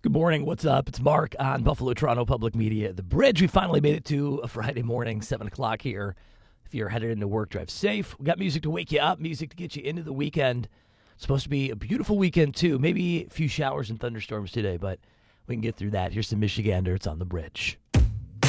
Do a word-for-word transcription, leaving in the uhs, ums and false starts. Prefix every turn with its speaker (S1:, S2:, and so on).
S1: Good morning. What's up? It's Mark on Buffalo Toronto Public Media. The Bridge, we finally made it to a Friday morning, seven o'clock here. If you're headed into work, drive safe. We got music to wake you up, music to get you into the weekend. It's supposed to be a beautiful weekend, too. Maybe a few showers and thunderstorms today, but we can get through that. Here's some Michigander. It's on The Bridge.